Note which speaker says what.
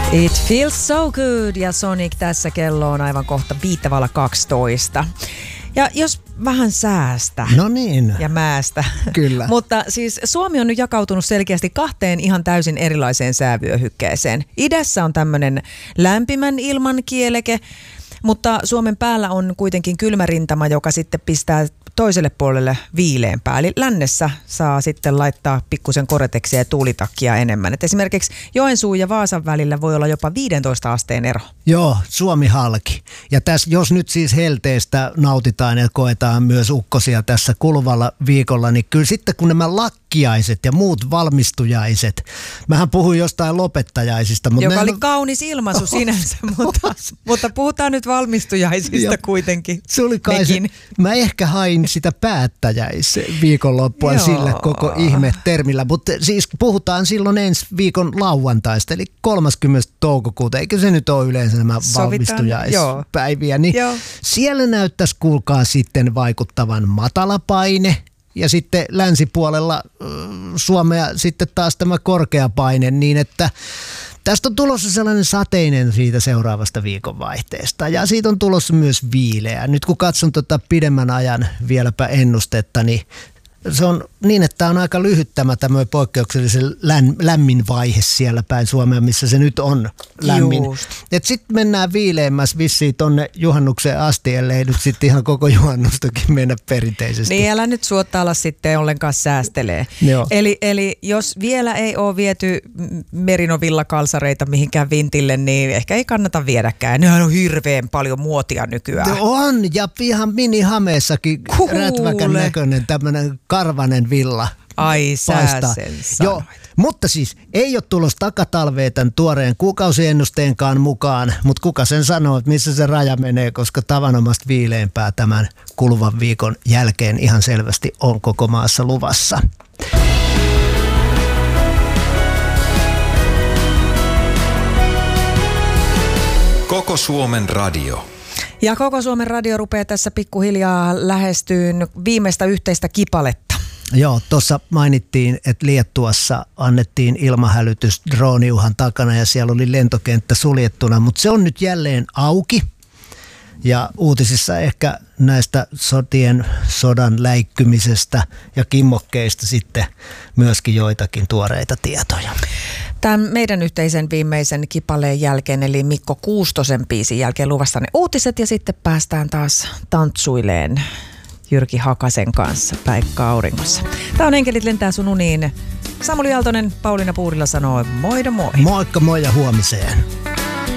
Speaker 1: It feels so good ja Sonic tässä, kello on aivan kohta 5:12. Ja jos vähän säästä
Speaker 2: no niin.
Speaker 1: ja määstä.
Speaker 2: Kyllä.
Speaker 1: Mutta siis Suomi on nyt jakautunut selkeästi kahteen ihan täysin erilaiseen säävyöhykkeeseen. Idässä on tämmöinen lämpimän ilman kieleke, mutta Suomen päällä on kuitenkin kylmä rintama, joka sitten pistää toiselle puolelle viileämpää. Eli lännessä saa sitten laittaa pikkusen koreteksia ja tuulitakkia enemmän. Et esimerkiksi Joensuun ja Vaasan välillä voi olla jopa 15 asteen ero.
Speaker 2: Joo, Suomi halki. Ja tässä, jos nyt siis helteestä nautitaan ja koetaan myös ukkosia tässä kuluvalla viikolla, niin kyllä sitten kun nämä lakkiaiset ja muut valmistujaiset, mähän puhuin jostain lopettajaisista. Mutta
Speaker 1: joka oli kaunis ilmaisu sinänsä, mutta puhutaan nyt valmistujaisista kuitenkin.
Speaker 2: Se oli kai se, mä ehkä hain sitä päättäjäisviikonloppua sillä koko ihme termillä, mutta siis puhutaan silloin ensi viikon lauantaista, eli 30. toukokuuta, eikö se nyt ole yleensä nämä valmistujaispäiviä, niin siellä näyttäisi kuulkaa sitten vaikuttavan matala paine. Ja sitten länsipuolella Suomea sitten taas tämä korkea paine, niin että tästä on tulossa sellainen sateinen siitä seuraavasta viikonvaihteesta ja siitä on tulossa myös viileä. Nyt kun katson pidemmän ajan vieläpä ennustetta, niin se on niin, että tämä on aika lyhyt tämä tämmöinen poikkeuksellisen lämmin vaihe siellä päin Suomea, missä se nyt on lämmin. Sitten mennään viileämmässä vissiin tonne juhannukseen asti, ellei nyt sitten ihan koko juhannustakin mennä perinteisesti.
Speaker 1: Niin, älä nyt suotta sitten ollenkaan säästelee. Eli jos vielä ei ole viety merinovillakalsareita mihinkään vintille, niin ehkä ei kannata viedäkään. Nehän on hirveän paljon muotia nykyään.
Speaker 2: On, ja ihan minihameessakin rätväkän näköinen tämmöinen karvanen villa.
Speaker 1: Ai sä sen sanoit.
Speaker 2: Mutta siis ei ole tulossa takatalvea tämän tuoreen kuukausiennusteenkaan mukaan, mutta kuka sen sanoo, että missä se raja menee, koska tavanomaista viileämpää tämän kuluvan viikon jälkeen ihan selvästi on koko maassa luvassa.
Speaker 3: Koko Suomen radio.
Speaker 1: Ja Koko Suomen radio rupeaa tässä pikkuhiljaa lähestyyn viimeistä yhteistä kipaletta.
Speaker 2: Joo, tuossa mainittiin, että Liettuassa annettiin ilmahälytys drooniuhan takana ja siellä oli lentokenttä suljettuna, mutta se on nyt jälleen auki. Ja uutisissa ehkä näistä sodan läikkymisestä ja kimmokkeista sitten myöskin joitakin tuoreita tietoja.
Speaker 1: Tämän meidän yhteisen viimeisen kipaleen jälkeen, eli Mikko Kuustosen biisin jälkeen luvassa ne uutiset ja sitten päästään taas tantsuileen Jyrki Hakasen kanssa Päikkä auringossa. Tämä on Enkelit lentää sun uniin. Samuli Aaltonen, Pauliina Puurila sanoo moida moi.
Speaker 2: Moikka moi ja huomiseen.